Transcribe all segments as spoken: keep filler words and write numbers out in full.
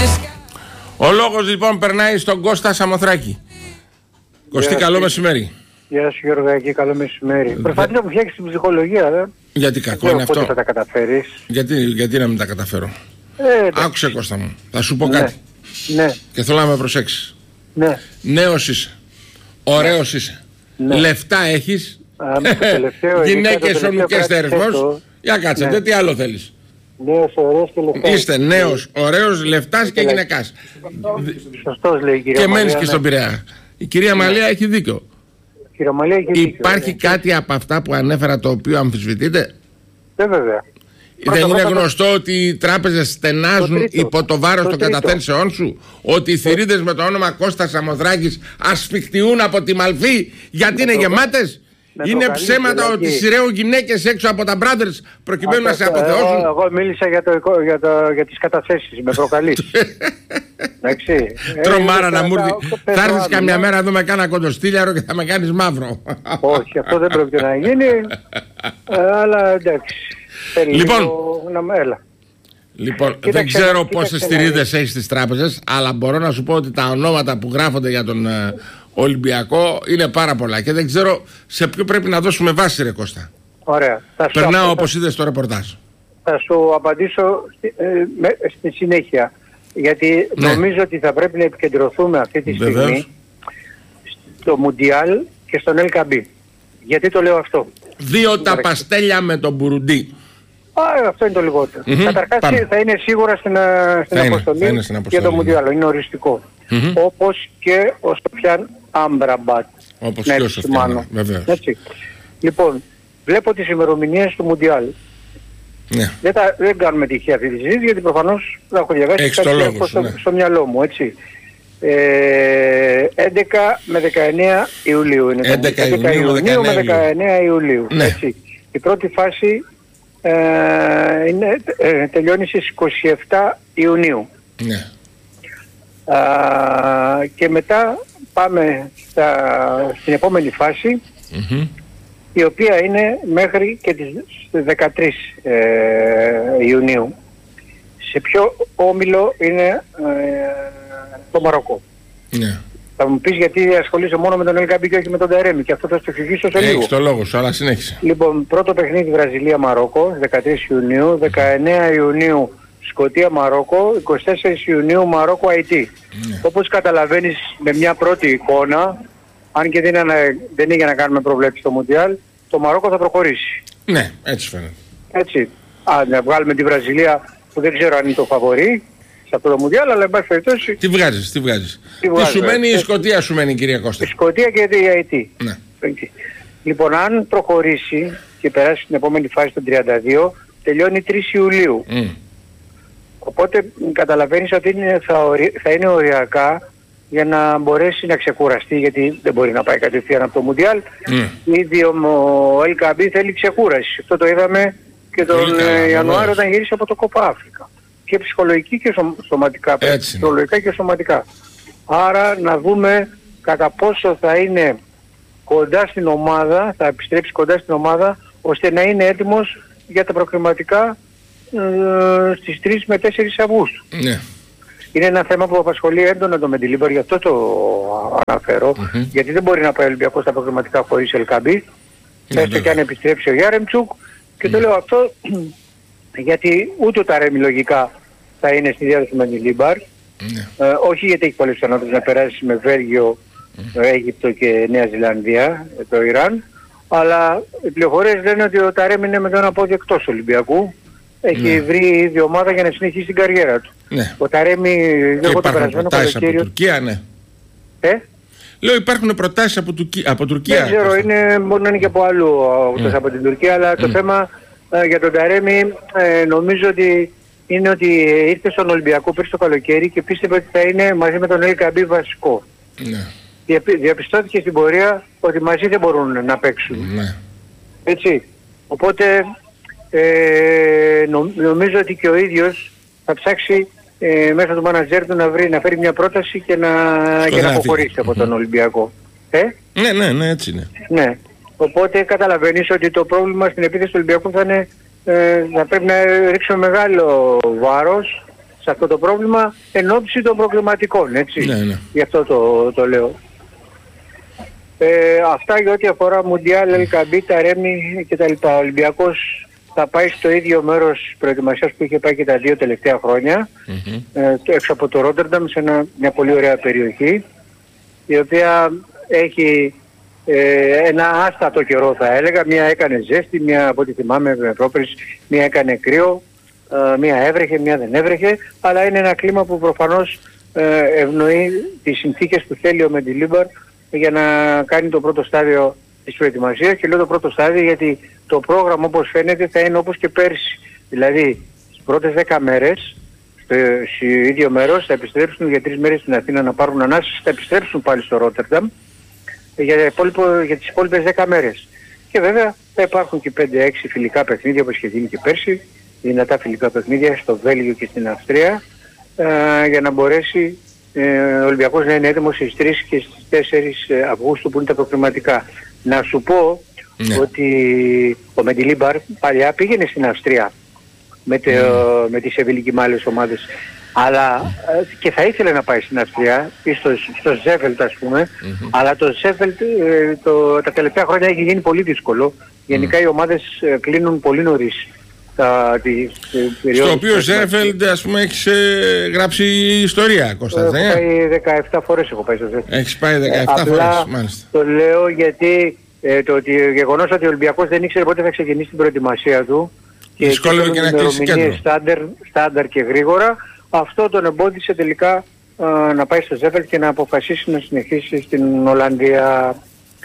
Ο λόγος λοιπόν περνάει στον Κώστα Σαμοθράκη. Κωστή, καλό μεσημέρι. Γεια σου Γιώργο, καλό μεσημέρι. Προσπαθείς να μου φτιάξεις την ψυχολογία, δε. Γιατί κακό είναι αυτό. Θα τα καταφέρεις. Γιατί, γιατί να μην τα καταφέρω. Ε, Άκουσε Κώστα μου, θα σου πω ναι. κάτι. Ναι. Και θέλω να με προσέξεις. Ναι. Νέος είσαι. Ωραίος ναι. είσαι. Ναι. Λεφτά έχεις. Τελευταίο, γυναίκες ονουκές θερισμός. Για κάτσε, ναι. τι άλλο θέλεις. Νέος, ωραίος και λεφτάς. Είστε νέος, ωραίος, λεφτάς και γυναικάς. Σωστός λέει η κυρία Και Μαλία, μένεις και ναι. στον Πειραιά. Η κυρία ναι. Μαλία έχει δίκιο. Κυρία Μαλία έχει δίκιο. Υπάρχει ναι. κάτι από αυτά που ανέφερα το οποίο αμφισβητείτε. Δεν βέβαια. Δεν είναι γνωστό ότι οι τράπεζες στενάζουν το υπό το βάρος των καταθέσεών σου, ότι οι θηρίδες με το όνομα Κώστας Σαμοθράκης ασφικτιούν από τη μαλφή γιατί είναι γεμάτες. Είναι ψέματα ότι σειραίουν γυναίκες έξω από τα brothers προκειμένου να σε αποθεώσουν. Εγώ, εγώ μίλησα για, το, για, το, για τις καταθέσεις, με προκαλείς. Εντάξει. Τρομάρα να μου έρθει. Θα έρθεις καμιά μέρα να δούμε κάνα κοντοστήλιαρο και θα με κάνεις μαύρο. Όχι, αυτό δεν πρόκειται να γίνει. Αλλά εντάξει. Λοιπόν, να, έλα. λοιπόν κοίταξε, δεν ξέρω κοίταξε, πόσες θηρίδες έχεις στις τράπεζες, αλλά μπορώ να σου πω ότι τα ονόματα που γράφονται για τον ε, Ολυμπιακό είναι πάρα πολλά και δεν ξέρω σε ποιο πρέπει να δώσουμε βάση, ρε Κώστα. Ωραία. Περνάω όπως είδες στο ρεπορτάζ. Θα σου απαντήσω στη, ε, με, στη συνέχεια, γιατί ναι. νομίζω ότι θα πρέπει να επικεντρωθούμε αυτή τη στιγμή Βεβαίως. στο Μουντιάλ και στον Ελ Καμπί. Γιατί το λέω αυτό. Δύο τα παστέλια με τον Μπουρουντί. Α, αυτό είναι το λιγότερο. Mm-hmm. Καταρχάς Πάμε. θα είναι σίγουρα στην, στην, θα αποστολή, είναι, θα είναι στην αποστολή για το Μουντιάλ. Είναι οριστικό. Mm-hmm. Όπως και ο Σοφιάν Άμπραμπατ. Όπως και ο Σοφιάν, βεβαίως. Έτσι. Λοιπόν, βλέπω τις ημερομηνίες του Μουντιάλ. Ναι. Δεν, τα, δεν κάνουμε τυχαία αυτή τη συζήτηση, γιατί προφανώς θα έχω διαβάσει κάτι λόγο, στο, ναι. στο μυαλό μου, έτσι. Ε, έντεκα με δεκαεννέα Ιουλίου είναι έντεκα το Ιουνίου με δεκαεννέα Ιουλίου. Ναι. Έτσι. Η πρώτη φάση ε, είναι, ε, τελειώνει στις είκοσι επτά Ιουνίου. Ναι. Α, και μετά πάμε στα, στην επόμενη φάση, mm-hmm. η οποία είναι μέχρι και τις δεκατρείς ε, Ιουνίου. Σε ποιο όμιλο είναι ε, το Μαροκό. Ναι. Θα μου πεις γιατί ασχολείσαι μόνο με τον Ελ Καμπί και όχι με τον Ταρέμι, και αυτό θα στο εξηγήσω σε λίγο. Έχεις το λόγο σου, αλλά συνέχισε. Λοιπόν, πρώτο παιχνίδι Βραζιλία-Μαρόκο, δεκατρείς Ιουνίου, δεκαεννέα Ιουνίου Σκωτία-Μαρόκο, είκοσι τέσσερις Ιουνίου Μαρόκο-Αϊτή. Ναι. Όπως καταλαβαίνεις με μια πρώτη εικόνα, αν και δεν είναι, δεν είναι για να κάνουμε προβλέψεις στο Μουντιάλ, το Μαρόκο θα προχωρήσει. Ναι, έτσι φαίνεται. Έτσι. Αν να βγάλουμε τη Βραζιλία, που δεν ξέρω αν είναι το φαβορί σε αυτό το Μουντιάλ, αλλά εν πάση περιπτώσει. Τι βγάζεις, τι βγάζεις. Τι, τι σου μένει η Σκωτία, σου μένει, κυρία Κώστα. Η Σκωτία και η Αϊτή. Ναι. Λοιπόν, αν προχωρήσει και περάσει στην επόμενη φάση των τριάντα δύο, τελειώνει τρεις Ιουλίου. Mm. Οπότε καταλαβαίνεις ότι είναι, θα, ορι, θα είναι οριακά για να μπορέσει να ξεκουραστεί, γιατί δεν μπορεί να πάει κατευθείαν από το Μουντιάλ. Mm. Ήδη ο Ελ Καμπί θέλει ξεκούραση. Αυτό το είδαμε και τον ε, Ιανουάριο όταν γύρισε από το Κόπα Αφρικα. Και ψυχολογική και σω, σωματικά. Ψυχολογικά και σωματικά. Άρα να δούμε κατά πόσο θα είναι κοντά στην ομάδα, θα επιστρέψει κοντά στην ομάδα, ώστε να είναι έτοιμος για τα προκριματικά ε, στις τρεις με τέσσερις Αυγούστου. Ναι. Είναι ένα θέμα που απασχολεί έντονα το Μεντιλίμπαρ, γι' αυτό το αναφέρω, mm-hmm. γιατί δεν μπορεί να πάει ο Ολυμπιακός στα προκριματικά χωρίς Ελ Καμπί, mm-hmm. έστω και αν επιστρέψει ο Γιάρεμτσουκ, και mm-hmm. το λέω αυτό γιατί ούτε ο Ταρέμι λογικά θα είναι στη διάθεση του Μεντιλίμπαρ, mm-hmm. ε, όχι γιατί έχει πολλές πιθανότητες να περάσει με Βέλγιο, mm-hmm. Αίγυπτο και Νέα Ζηλανδία, το Ιράν, αλλά οι πληροφορίες λένε ότι ο Ταρέμι είναι με το ένα πόδι εκτός Ολυμπιακού. Έχει ναι. βρει ήδη ομάδα για να συνεχίσει την καριέρα του. Ναι. Ο Ταρέμι δεν έχω το περασμένο καλοκαίρι. Από Τουρκία, ναι. Ε? Λέω υπάρχουν προτάσεις από, Τουρκία, από Τουρκία. Δεν ξέρω, είναι, μπορεί να είναι και από αλλού mm. από την Τουρκία, αλλά mm. το θέμα ε, για τον Ταρέμι ε, νομίζω ότι είναι ότι ήρθε στον Ολυμπιακό πριν το καλοκαίρι και πίστευε ότι θα είναι μαζί με τον Ελ Καμπί βασικό. Ναι. Διαπιστώθηκε στην πορεία ότι μαζί δεν μπορούν να παίξουν. Ναι. Έτσι. Οπότε ε, νο, νομίζω ότι και ο ίδιος θα ψάξει ε, μέσα του μάνατζέρ του να, βρει, να φέρει μια πρόταση και να, και να αποχωρήσει από τον Ολυμπιακό. Ε? Ναι, ναι, ναι, έτσι είναι. Ναι. Οπότε καταλαβαίνεις ότι το πρόβλημα στην επίθεση του Ολυμπιακού θα είναι ε, θα πρέπει να ρίξουμε μεγάλο βάρος σε αυτό το πρόβλημα εν ώψη των προκριματικών, έτσι. Ναι, ναι. Γι' αυτό το, το λέω. Ε, αυτά για ό,τι αφορά Μουντιάλ, Ελκαμπίτα, Ρέμι κτλ. Ο Ολυμπιακός θα πάει στο ίδιο μέρος προετοιμασίας που είχε πάει και τα δύο τελευταία χρόνια, mm-hmm. ε, έξω από το Ρότερνταμ, σε ένα, μια πολύ ωραία περιοχή, η οποία έχει ε, ένα άστατο καιρό, θα έλεγα. Μία έκανε ζέστη, μία από ό,τι θυμάμαι με πρόπερση, μία έκανε κρύο, ε, μία έβρεχε, μία δεν έβρεχε, αλλά είναι ένα κλίμα που προφανώς ε, ευνοεί τις συνθήκες που θέλει ο Μεντιλίμπαρ για να κάνει το πρώτο στάδιο της προετοιμασίας. Και λέω το πρώτο στάδιο γιατί το πρόγραμμα, όπως φαίνεται, θα είναι όπως και πέρσι. Δηλαδή στις πρώτες δέκα μέρες στο, στο ίδιο μέρος θα επιστρέψουν για τρεις μέρες στην Αθήνα να πάρουν ανάσες, θα επιστρέψουν πάλι στο Ρότερνταμ για, για τις υπόλοιπες δέκα μέρες. Και βέβαια θα υπάρχουν και πέντε έξι φιλικά παιχνίδια, όπως είχε γίνει και πέρσι, δυνατά φιλικά παιχνίδια στο Βέλγιο και στην Αυστρία, ε, για να μπορέσει ε, ο Ολυμπιακός να είναι έτοιμος στις τρεις και στις τέσσερις Αυγούστου που είναι τα προκριματικά. Να σου πω ναι. ότι ο Μεντιλίμπαρ παλιά πήγαινε στην Αυστρία με, το, mm. με τις ευηλικοί άλλες ομάδες, αλλά και θα ήθελε να πάει στην Αυστρία ή στο, στο Ζέφελτ ας πούμε, mm-hmm. αλλά το Ζέφελτ ε, το, τα τελευταία χρόνια έχει γίνει πολύ δύσκολο. Γενικά mm. οι ομάδες ε, κλείνουν πολύ νωρίς. Τα, τη, τη, στο οποίο Ζέφελτ ας πούμε έχεις ε, γράψει ιστορία, Κώστα. Έχω πάει δεκαεπτά φορές έχω πάει στο Ζέφελτ. Έχεις πάει δεκαεπτά ε, φορές, μάλιστα. Το λέω γιατί ε, το ότι, γεγονός ότι ο Ολυμπιακός δεν ήξερε πότε θα ξεκινήσει την προετοιμασία του και δυσκόλευε και να κλείσει κέντρο. Στάνταρ, στάνταρ και γρήγορα, αυτό τον εμπόδισε τελικά ε, να πάει στο Ζέφελτ και να αποφασίσει να συνεχίσει στην Ολλανδία.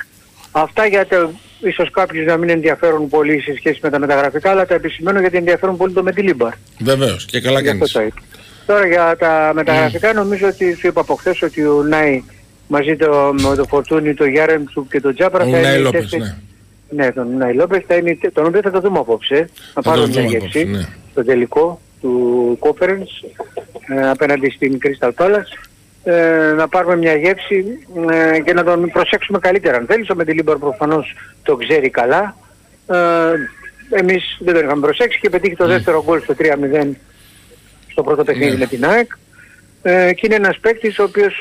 Αυτά για το... Ίσως κάποιους να μην ενδιαφέρουν πολύ σε σχέση με τα μεταγραφικά, αλλά τα επισημαίνω γιατί ενδιαφέρουν πολύ το Μεντιλίμπαρ. Βεβαίως, και καλά κάνεις. Τώρα για τα μεταγραφικά mm. νομίζω ότι σου είπα από χθες ότι ο Νάι μαζί το, με το Φορτούνι, το Γιάρεμτσου και το Τζάπρα θα είναι Λόπες, τέσσερις... Ναι. ναι, τον Νάι Λόπες θα είναι, τον οποίο θα το δούμε απόψε, να πάρω μια γεύση ναι. στο τελικό του Conference ε, απέναντι στην Crystal Palace. Ε, να πάρουμε μια γεύση ε, και να τον προσέξουμε καλύτερα. Αν θέλεις, ο Μεντιλίμπαρ προφανώς το ξέρει καλά. Ε, εμείς δεν τον είχαμε προσέξει και πετύχει το mm. δεύτερο γκολ στο τρία μηδέν στο πρώτο παιχνίδι yeah. με την ΑΕΚ. Ε, και είναι ένας παίκτης ο οποίος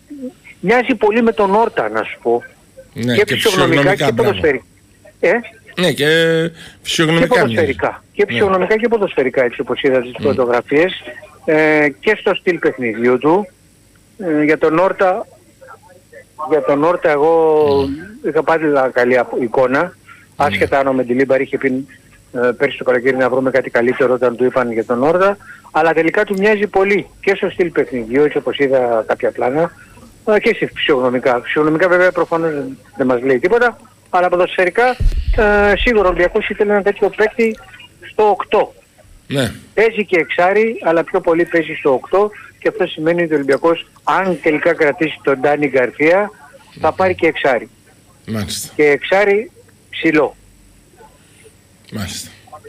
μοιάζει πολύ με τον Όρτα, να σου πω. Ναι, και φυσιογνωμικά και ποδοσφαιρικά. Ε? Ναι, και φυσιογνωμικά. Και ποδοσφαιρικά. Και φυσιογνωμικά yeah. και ποδοσφαιρικά, έτσι όπως είδα τις mm. φωτογραφίες. Ε, και στο στυλ παιχνιδιού του. Ε, για τον Όρτα, για τον Όρτα εγώ mm. είχα πάρει καλή εικόνα, mm. άσχετα αν ο Μεντιλίμπαρ είχε πει ε, πέρσι το καλοκαίρι να βρούμε κάτι καλύτερο όταν του είπαν για τον Όρτα, αλλά τελικά του μοιάζει πολύ και στο στυλ παιχνιδιού, έτσι όπως είδα κάποια πλάνα, ε, και στη φυσιογνωμικά. Φυσιογνωμικά βέβαια προφανώς δεν μας λέει τίποτα, αλλά ποδοσφαιρικά ε, σίγουρα ο Ολυμπιακός ήθελε ένα τέτοιο παίκτη στο οκτώ. Ναι. Παίζει και εξάρι, αλλά πιο πολύ παίζει στο οκτώ. Και αυτό σημαίνει ότι ο Ολυμπιακός, αν τελικά κρατήσει τον Ντάνι Γκαρθία, θα πάρει και εξάρι. Μάλιστα. Και εξάρι ψηλό. Μάλιστα.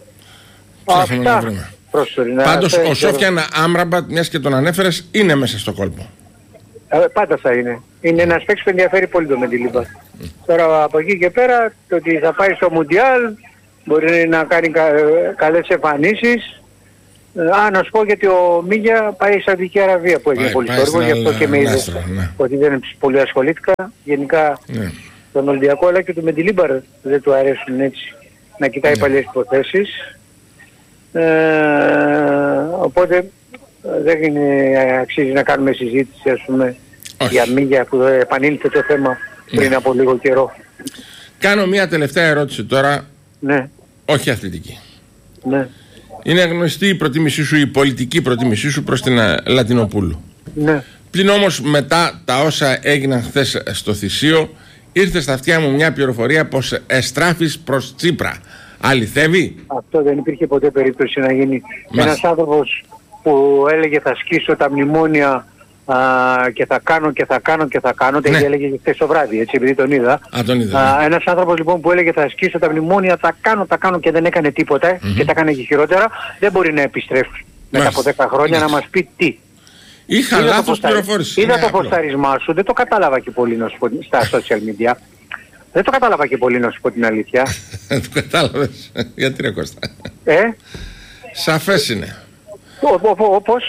Αυτά προσωρινά. Πάντως ο Σόφιαν Άμραμπατ, μιας και τον ανέφερες, είναι μέσα στο κόλπο. Ε, πάντα θα είναι. Είναι ένας παίκτης που ενδιαφέρει πολύ το Μεντιλίμπαρ. Mm. Τώρα από εκεί και πέρα, το ότι θα πάει στο Μουντιάλ, μπορεί να κάνει κα, καλές εμφανίσεις. Α, να σου πω γιατί ο Μίγια πάει στη Σαουδική Αραβία που έγινε πολύ στόργο, γι' αυτό και με είδες ναι. ότι δεν πολύ ασχολήθηκα. Γενικά ναι. τον Ολυμπιακό αλλά και του Μεντιλίμπαρ δεν του αρέσουν έτσι να κοιτάει ναι. παλιές υποθέσεις. Ε, οπότε δεν είναι, αξίζει να κάνουμε συζήτηση ας πούμε όχι. για Μίγια που επανήλθε το θέμα πριν ναι. από λίγο καιρό. Κάνω μια τελευταία ερώτηση τώρα, ναι. όχι αθλητική. Ναι. Είναι γνωστή η προτίμησή σου, η πολιτική προτίμησή σου προς την Λατινοπούλου. Ναι. Πλην όμως μετά τα όσα έγιναν χθες στο Θησίο, ήρθε στα αυτιά μου μια πληροφορία πως εστράφεις προς Τσίπρα. Αληθεύει? Αυτό δεν υπήρχε ποτέ περίπτωση να γίνει. Μας... Ένας άνθρωπος που έλεγε θα σκίσω τα μνημόνια α, και θα κάνω και θα κάνω και θα κάνω, ναι. έλεγε και χθες το βράδυ, έτσι, επειδή τον είδα. Α, τον είδα. Α, ένας άνθρωπος λοιπόν που έλεγε θα σκίσω τα μνημόνια, θα κάνω, θα κάνω και δεν έκανε τίποτα mm-hmm. και τα έκανε και χειρότερα, δεν μπορεί να επιστρέψει μετά από δέκα χρόνια να μας πει τι. Είχα είδα λάθος πληροφόρηση. Είδα το ποσταρισμά σου, δεν το κατάλαβα και πολύ να σου πω στα social media. Δεν το κατάλαβα και πολύ να σου πω την αλήθεια. Δεν το κατάλαβες. Γιατί ρε Κώστα? Ε? Σαφές είναι. Όπως?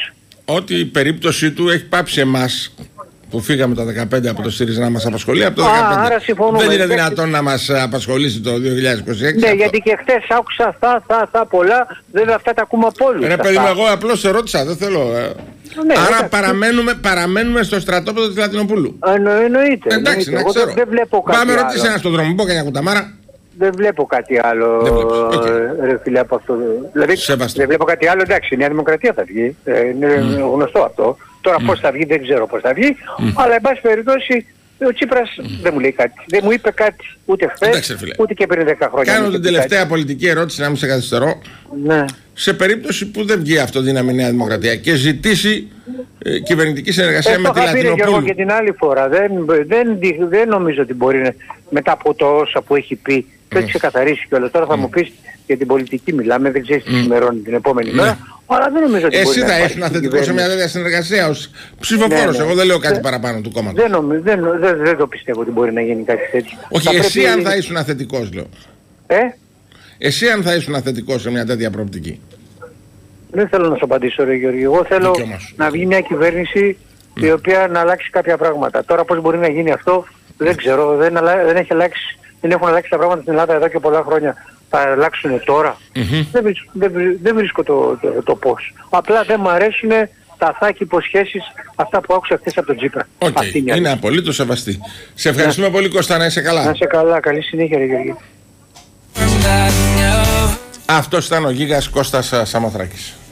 ότι η περίπτωση του έχει πάψει εμάς που φύγαμε το δεκαπέντε από το ΣΥΡΙΖΑ να μας απασχολεί από το δεκαπέντε. Άρα συμφωνούμε. Δεν είναι δυνατόν να μας απασχολήσει το δύο χιλιάδες είκοσι έξι. Ναι, αυτό. γιατί και χτες άκουσα θα, θα, θα πολλά. Βέβαια αυτά τα ακούμε από όλους. Ρε παιδί μου, εγώ απλώς σε ρώτησα, δεν θέλω. Ναι, Άρα εντάξει. παραμένουμε, παραμένουμε στο στρατόπεδο της Λατινοπούλου. Εννο, εννοείται. Εντάξει, να εγώ ξέρω. δεν, δεν βλέπω κάτι Πάμε άλλο. ρωτήσει ένα στον δρόμο, πω κανένα κουταμάρα. Δεν βλέπω κάτι άλλο, Δεν βλέπεις, okay. ρε φίλε, από αυτό. Δηλαδή, Σεβαστό. δεν βλέπω κάτι άλλο, εντάξει, η Νέα Δημοκρατία θα βγει. Ε, είναι mm. γνωστό αυτό. Τώρα mm. πώς θα βγει, δεν ξέρω πώς θα βγει. Mm. Αλλά, εν πάση περιπτώσει, ο Τσίπρας mm. δεν μου λέει κάτι. Δεν μου είπε κάτι ούτε χθες, ούτε και πριν δέκα χρόνια. Κάνω την τελευταία κάτι. πολιτική ερώτηση, να μην σε καθυστερώ. Ναι. Σε περίπτωση που δεν βγει αυτοδύναμη η Νέα Δημοκρατία και ζητήσει ε, κυβερνητική συνεργασία ε, με τη Λατινοπούλου. Εγώ και την άλλη φορά. Δεν, δεν, δεν νομίζω ότι μπορεί να, μετά από το όσα που έχει πει. Το έχει ξεκαθαρίσει κιόλας. Τώρα θα mm. μου πεις για την πολιτική μιλάμε, δεν ξέρεις τι mm. σημερώνει την επόμενη mm. μέρα. Αλλά δεν νομίζω ότι εσύ μπορεί θα να έχει ένα θετικό σε μια τέτοια συνεργασία ως ψηφοφόρος. Ναι, ναι. Εγώ δεν λέω κάτι ε, παραπάνω του κόμματος. Δεν, νομίζω, δεν, δεν, δεν το πιστεύω ότι μπορεί να γίνει κάτι τέτοιο. Όχι, θα εσύ πρέπει... αν θα ήσουν θετικός, λέω. Ε? Εσύ αν θα ήσουν θετικός σε μια τέτοια προοπτική. Δεν θέλω να σου απαντήσω, ρε Γιώργη. Εγώ θέλω να βγει μια κυβέρνηση mm. η οποία να αλλάξει κάποια πράγματα. Τώρα πώς μπορεί να γίνει αυτό δεν ξέρω. Δεν, αλλα... δεν, έχει αλλάξει... δεν έχουν αλλάξει τα πράγματα στην Ελλάδα εδώ και πολλά χρόνια. Θα αλλάξουν τώρα. Mm-hmm. Δεν, βρίσκω, δεν, δεν βρίσκω το, το, το πώς. Απλά δεν μου αρέσουν τα θάκη υποσχέσεις αυτά που άκουσα χθες από τον Τσίπρα. Okay. Είναι, είναι απολύτως σεβαστή. Σε ευχαριστούμε yeah. πολύ Κώστα, να είσαι καλά. Να είσαι καλά. Καλή συνέχεια, ρε Γιώργη. Αυτός ήταν ο Γίγας Κώστας Σαμοθράκης.